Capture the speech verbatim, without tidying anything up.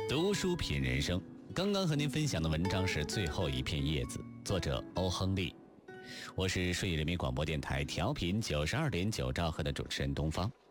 读书品人生，刚刚和您分享的文章是《最后一片叶子》，作者欧亨利。我是顺义人民广播电台调频九十二点九兆赫的主持人东方。